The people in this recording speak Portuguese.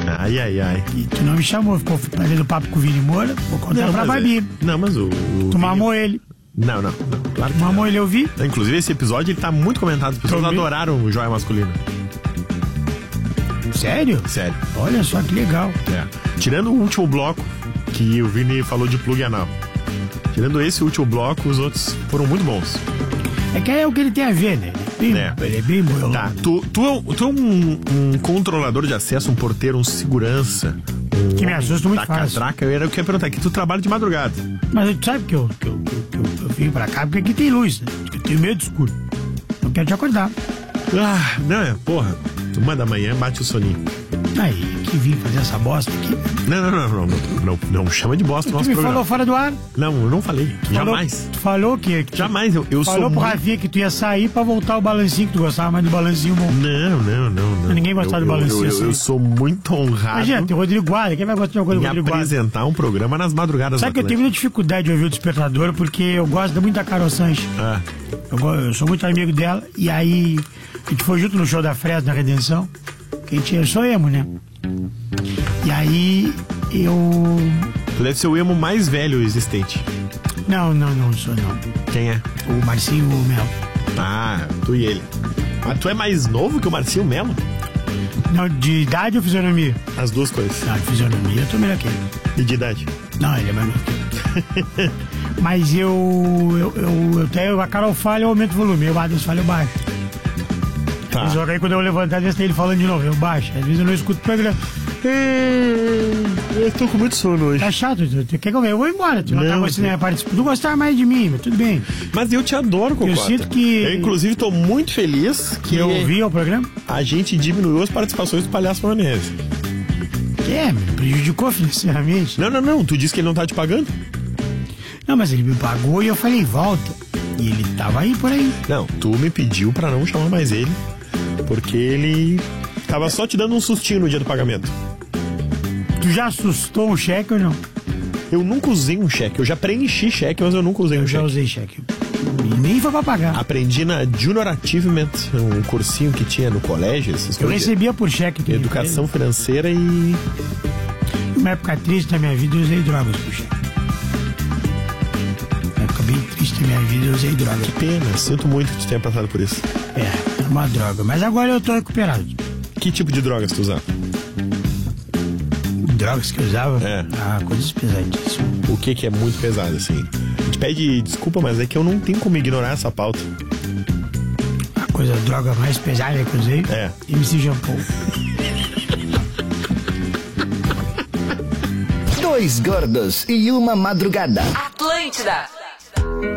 Ai, ai, ai. E tu não me chamou, ficou fazendo papo com o Vini Moura, vou contar pra Babi. Não, mas o Tu mamou ele. Não, claro que Mamou ele, eu vi. Inclusive, esse episódio ele tá muito comentado. As pessoas adoraram o Joia Masculina. Sério? Sério. Olha só que legal. Tirando o último bloco, que o Vini falou de plug anal. Tirando esse último bloco, os outros foram muito bons. É que é o que ele tem a ver, né? Ele é bem bom. Tá, tu é um controlador de acesso, um porteiro, um segurança. Que me assusta muito fácil. Eu queria perguntar, que tu trabalha de madrugada. Mas tu sabe que eu vim pra cá porque aqui tem luz, né? Eu tenho medo escuro. Não quero te acordar. Porra. 1h bate o soninho. Aí, que vim fazer essa bosta aqui. Não chama de bosta o nosso programa. Tu me programa. falou fora do ar? Não, eu não falei. Jamais. Tu falou que jamais, eu sou. Falou pro Rafinha que tu ia sair pra voltar o balancinho, que tu gostava mais do balancinho bom. Não. Ninguém gostava do balancinho. Eu sou muito honrado. Imagina, tem o Rodrigo Guarda. Quem vai gostar de uma coisa do Rodrigo Guarda? Apresentar um programa nas madrugadas. Sabe que eu tenho muita dificuldade de ouvir o Despertador, porque eu gosto muito da Carol Sanches. Eu sou muito amigo dela. E aí, a gente foi junto no show da Fresno, na Redenção. Eu sou emo, né? E aí, Tu deve ser o emo mais velho existente. Não sou não. Quem é? O Marcinho Melo. Tu e ele. Mas tu é mais novo que o Marcinho Melo? Não, de idade ou fisionomia? As duas coisas. Não, de fisionomia eu tô melhor que ele. E de idade? Não, ele é mais novo que ele. Mas a Carol falha, eu aumento o volume. O Adams falha, eu baixo. Tá. Só que aí quando eu levantar, às ele falando de novo, eu baixo. Às vezes eu não escuto o programa. Eu tô com muito sono hoje. Tá chato, tu quer que eu vou embora. Tu não tá gostando de participar. Tu gostar mais de mim, mas tudo bem. Mas eu te adoro, Cocota. Eu sinto que... Eu, inclusive, tô muito feliz que eu ouvi o programa. A gente diminuiu as participações do Palhaço Maionese. Me prejudicou financeiramente. Não. Tu disse que ele não tá te pagando? Não, mas ele me pagou e eu falei, volta. E ele tava aí por aí. Não, tu me pediu pra não chamar mais ele, porque ele tava só te dando um sustinho no dia do pagamento. Tu já assustou um cheque ou não? Eu nunca usei um cheque. Eu já preenchi cheque, mas eu nunca usei um cheque. Eu já usei cheque. E nem foi pra pagar. Aprendi na Junior Achievement, um cursinho que tinha no colégio. Eu recebia por cheque. Educação financeira e... Uma época triste da minha vida, eu usei drogas por cheque. Uma época bem triste da minha vida, eu usei drogas. Que pena, sinto muito que tu tenha passado por isso. É uma droga. Mas agora eu tô recuperado. Que tipo de drogas tu usava? Drogas que eu usava? Coisas pesadíssimas. O que é muito pesado, assim? A gente pede desculpa, mas é que eu não tenho como ignorar essa pauta. A droga mais pesada que eu usei? MC Jampou. 2 gordos e uma madrugada. Atlântida.